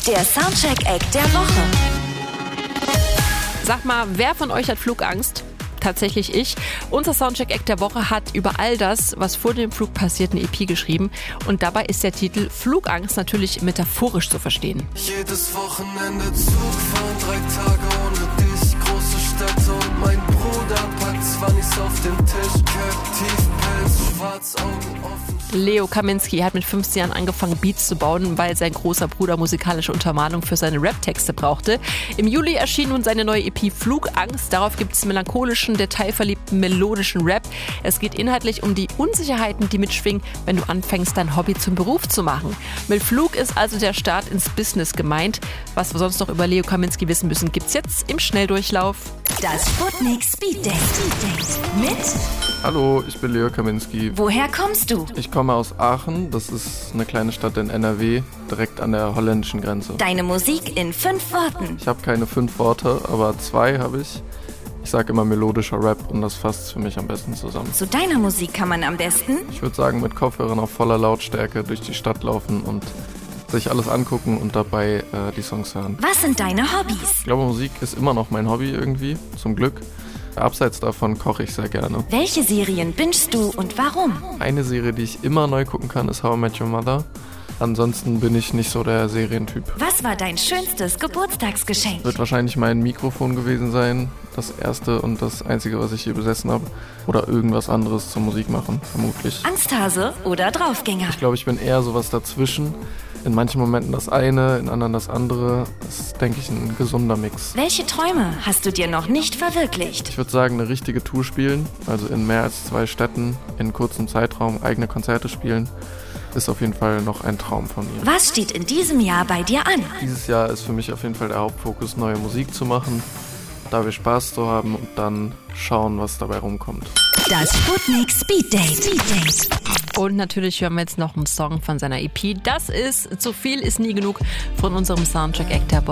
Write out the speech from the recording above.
Der Soundcheck-Act der Woche. Sag mal, wer von euch hat Flugangst? Tatsächlich ich. Unser Soundcheck-Act der Woche hat über all das, was vor dem Flug passiert, eine EP geschrieben. Und dabei ist der Titel Flugangst natürlich metaphorisch zu verstehen. Jedes Wochenende Zugfahren, 3 Tage ohne dich. Große Städte und mein Bruder packt Zwannis auf den Tisch. Tiefpelz, Schwarzaugen offen. Leo Kaminski hat mit 15 Jahren angefangen, Beats zu bauen, weil sein großer Bruder musikalische Untermalung für seine Rap-Texte brauchte. Im Juli erschien nun seine neue EP Flugangst. Darauf gibt es melancholischen, detailverliebten, melodischen Rap. Es geht inhaltlich um die Unsicherheiten, die mitschwingen, wenn du anfängst, dein Hobby zum Beruf zu machen. Mit Flug ist also der Start ins Business gemeint. Was wir sonst noch über Leo Kaminski wissen müssen, gibt's jetzt im Schnelldurchlauf. Das Sputnik Speed Date. Mit? Hallo, ich bin Leo Kaminski. Woher kommst du? Ich komme aus Aachen, das ist eine kleine Stadt in NRW, direkt an der holländischen Grenze. Deine Musik in 5 Worten. Ich habe keine 5 Worte, aber 2 habe ich. Ich sage immer melodischer Rap und das fasst für mich am besten zusammen. Zu deiner Musik kann man am besten? Ich würde sagen, mit Kopfhörern auf voller Lautstärke durch die Stadt laufen und sich alles angucken und dabei die Songs hören. Was sind deine Hobbys? Ich glaube, Musik ist immer noch mein Hobby irgendwie, zum Glück. Abseits davon koche ich sehr gerne. Welche Serien bingest du und warum? Eine Serie, die ich immer neu gucken kann, ist How I Met Your Mother. Ansonsten bin ich nicht so der Serientyp. Was war dein schönstes Geburtstagsgeschenk? Wird wahrscheinlich mein Mikrofon gewesen sein. Das erste und das einzige, was ich je besessen habe. Oder irgendwas anderes zur Musik machen, vermutlich. Angsthase oder Draufgänger? Ich glaube, ich bin eher sowas dazwischen. In manchen Momenten das eine, in anderen das andere. Das ist, denke ich, ein gesunder Mix. Welche Träume hast du dir noch nicht verwirklicht? Ich würde sagen, eine richtige Tour spielen. Also in mehr als 2 Städten, in kurzem Zeitraum eigene Konzerte spielen. Ist auf jeden Fall noch ein Traum von mir. Was steht in diesem Jahr bei dir an? Dieses Jahr ist für mich auf jeden Fall der Hauptfokus, neue Musik zu machen, da wir Spaß zu haben und dann schauen, was dabei rumkommt. Das Sputnik Speed Date. Und natürlich hören wir jetzt noch einen Song von seiner EP. Das ist Zu viel ist nie genug von unserem Soundcheck-Act der Woche.